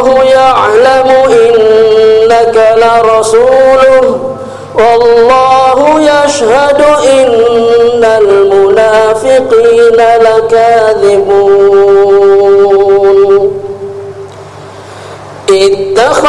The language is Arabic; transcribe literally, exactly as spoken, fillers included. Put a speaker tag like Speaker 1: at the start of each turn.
Speaker 1: يعلم إنك لرسوله والله يشهد إن المنافقين لكاذبون. اتخذوا